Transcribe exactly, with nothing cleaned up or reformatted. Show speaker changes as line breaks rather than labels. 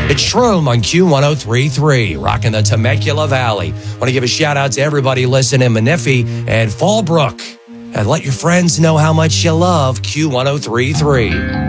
It's Shroom on Q one oh three point three, rocking the Temecula Valley. Want to give a shout out to everybody listening in Menifee and Fallbrook. And let your friends know how much you love Q one oh three point three.